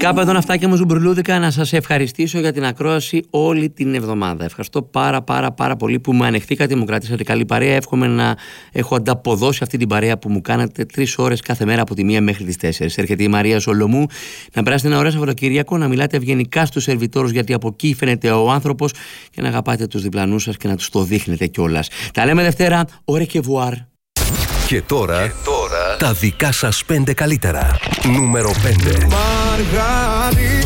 Κάπου εδώ ναυτάκια μου ζουμπρουλούδικα, να σας ευχαριστήσω για την ακρόαση όλη την εβδομάδα. Ευχαριστώ πάρα πολύ που με ανεχθήκατε, μου κρατήσατε καλή παρέα. Εύχομαι να έχω ανταποδώσει αυτή την παρέα που μου κάνατε 3 ώρες κάθε μέρα από τη 1 μέχρι τις 4. Έρχεται η Μαρία Σολομού. Να περάσετε ένα ωραίο Σαββατοκύριακο, να μιλάτε ευγενικά στους σερβιτόρους, γιατί από εκεί φαίνεται ο άνθρωπος, και να αγαπάτε τους διπλανούς σας και να τους το δείχνετε κιόλας. Τα λέμε Δευτέρα. Au revoir. Και τώρα τα δικά σας 5 καλύτερα. Νούμερο 5. Μαργαρί